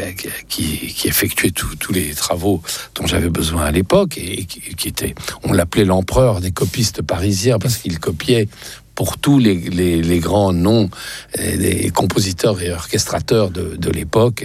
qui effectuait tous les travaux dont j'avais besoin à l'époque, et qui était, on l'appelait l'empereur des copistes parisiens, parce qu'il copiait pour tous les grands noms des compositeurs et orchestrateurs de l'époque,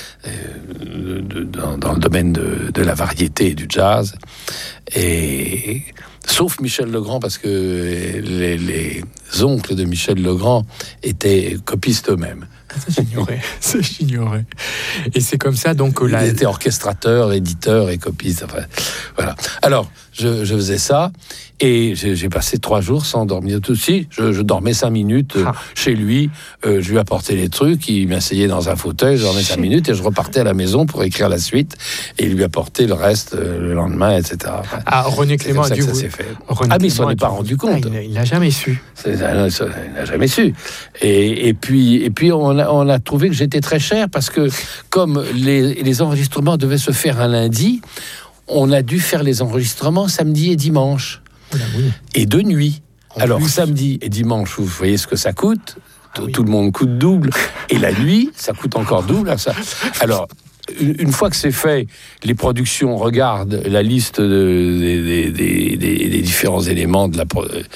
dans le domaine de la variété et du jazz, et sauf Michel Legrand, parce que les oncles de Michel Legrand étaient copistes eux-mêmes. Ça, j'ignorais. Et c'est comme ça donc que il était orchestrateur, éditeur et copiste. Enfin, voilà. Alors, je faisais ça, et j'ai passé 3 jours sans dormir. Tout de suite, je dormais 5 minutes chez lui. Je lui apportais les trucs, il m'asseyait dans un fauteuil, je dormais 5 minutes, et je repartais à la maison pour écrire la suite, et lui apporter le reste le lendemain, etc. Enfin, René Clément a dû ça s'est fait. Mais il s'en est pas rendu compte. Il n'a jamais su. Il n'a jamais su. Et puis on a trouvé que j'étais très cher, parce que comme les enregistrements devaient se faire un lundi, on a dû faire les enregistrements samedi et dimanche. Oui. Et de nuit. Alors, plus, samedi et dimanche, vous voyez ce que ça coûte. Tout le monde coûte double. Et la nuit, ça coûte encore double. Ça. Alors, une fois que c'est fait, les productions regardent la liste des différents éléments de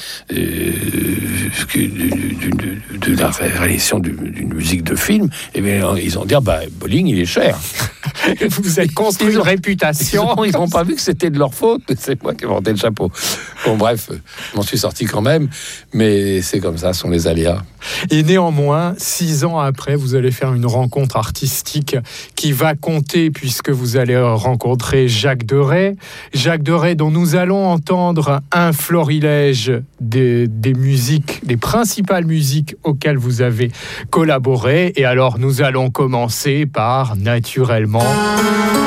la réalisation d'une musique de film. Et bien, ils ont dit, Bolling, il est cher. Vous êtes construit une réputation. Ils n'ont pas vu que c'était de leur faute. C'est moi qui ai porté le chapeau. Bon, bref, je m'en suis sorti quand même. Mais c'est comme ça, ce sont les aléas. Et néanmoins, 6 ans après, vous allez faire une rencontre artistique qui va compter, puisque vous allez rencontrer Jacques Deray. Jacques Deray, dont nous allons entendre un florilège des musiques, des principales musiques auxquelles vous avez collaboré. Et alors, nous allons commencer par, naturellement...